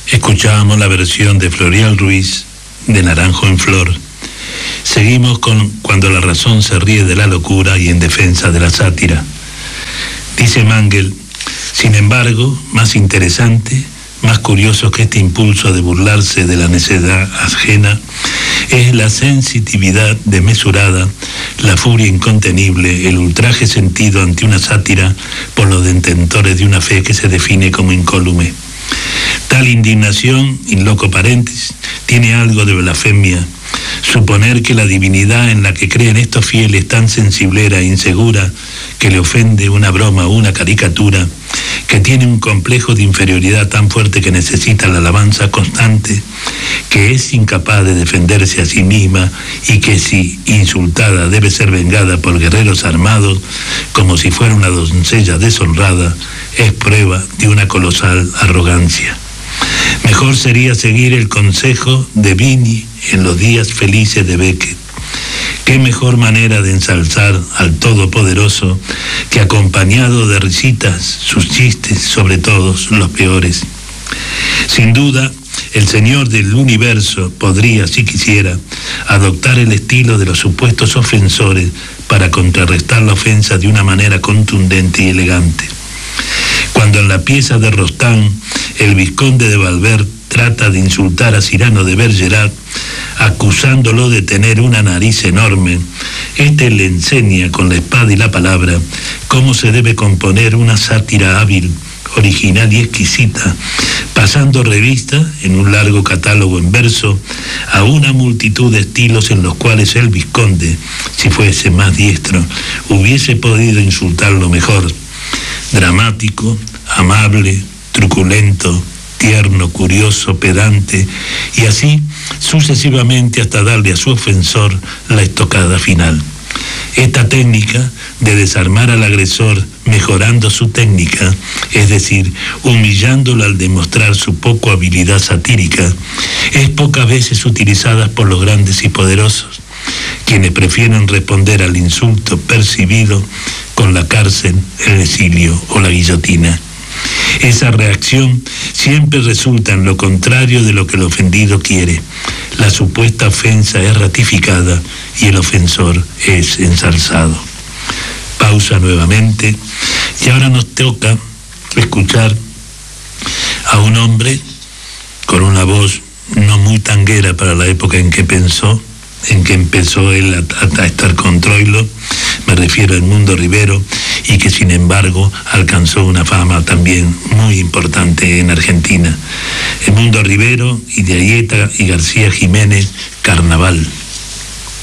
Escuchábamos la versión de Florial Ruiz de Naranjo en Flor. Seguimos con Cuando la razón se ríe de la locura y en defensa de la sátira. Dice Mangel, sin embargo, más interesante, más curioso que este impulso de burlarse de la necedad ajena, es la sensitividad desmesurada, la furia incontenible, el ultraje sentido ante una sátira por los detentores de una fe que se define como incólume. Tal indignación, in loco parentis, tiene algo de blasfemia. Suponer que la divinidad en la que creen estos fieles tan sensiblera e insegura que le ofende una broma o una caricatura, que tiene un complejo de inferioridad tan fuerte que necesita la alabanza constante, que es incapaz de defenderse a sí misma y que si insultada debe ser vengada por guerreros armados como si fuera una doncella deshonrada, es prueba de una colosal arrogancia. Mejor sería seguir el consejo de Vigny en Los días felices de Beckett. Qué mejor manera de ensalzar al Todopoderoso que acompañado de risitas, sus chistes, sobre todos los peores. Sin duda, el Señor del universo podría, si quisiera, adoptar el estilo de los supuestos ofensores para contrarrestar la ofensa de una manera contundente y elegante. Cuando en la pieza de Rostand el vizconde de Valverde trata de insultar a Cyrano de Bergerac, acusándolo de tener una nariz enorme, este le enseña con la espada y la palabra cómo se debe componer una sátira hábil, original y exquisita, pasando revista en un largo catálogo en verso a una multitud de estilos en los cuales el vizconde, si fuese más diestro, hubiese podido insultarlo mejor. Dramático, amable, truculento, tierno, curioso, pedante, y así sucesivamente hasta darle a su ofensor la estocada final. Esta técnica de desarmar al agresor mejorando su técnica, es decir, humillándolo al demostrar su poco habilidad satírica, es pocas veces utilizada por los grandes y poderosos, quienes prefieren responder al insulto percibido con la cárcel, el exilio o la guillotina. Esa reacción siempre resulta en lo contrario de lo que el ofendido quiere. La supuesta ofensa es ratificada y el ofensor es ensalzado. Pausa nuevamente y ahora nos toca escuchar a un hombre con una voz no muy tanguera para la época en que empezó él a estar con Troilo, me refiero a Edmundo Rivero, y que sin embargo alcanzó una fama también muy importante en Argentina. Edmundo Rivero y de Ayeta y García Jiménez, Carnaval.